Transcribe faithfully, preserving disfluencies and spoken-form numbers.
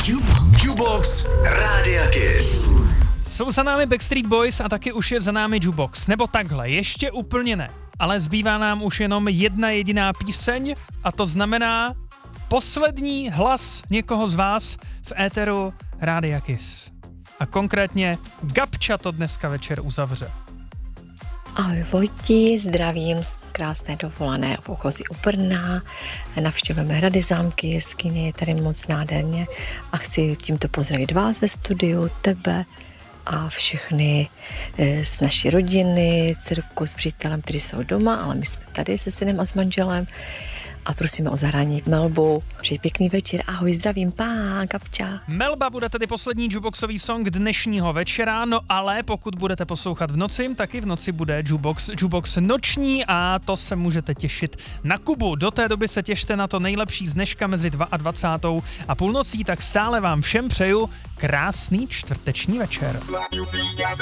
Jukebox Rádia Kiss. Jsou za námi Backstreet Boys a taky už je za námi Jukebox. Nebo takhle, ještě úplně ne. Ale zbývá nám už jenom jedna jediná píseň a to znamená poslední hlas někoho z vás v éteru Rádia Kiss. A konkrétně Gabča to dneska večer uzavře. Ahoj Vojti, zdravím z krásné dovolené v Ochozí u Brna. Navštěvujeme hrady, zámky, jeskyně, je tady moc nádherně a chci tímto pozdravit vás ve studiu, tebe a všechny z naší rodiny, dcerku s přítelem, kteří jsou doma, ale my jsme tady se synem a s manželem a prosíme o zahrání Melbu. Přeji pěkný večer, ahoj, zdravím, pá, Gabča. Melba bude tedy poslední jukeboxový song dnešního večera, no ale pokud budete poslouchat v noci, taky v noci bude jukebox, jukebox noční a to se můžete těšit na Kubu. Do té doby se těšte na to nejlepší z dneška mezi dvacátou druhou a půlnocí, tak stále vám všem přeju krásný čtvrteční večer.